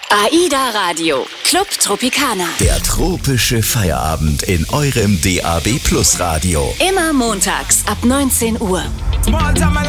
AIDA Radio, Club Tropicana. Der tropische Feierabend in eurem DAB+ Radio. Immer montags ab 19 Uhr. Small time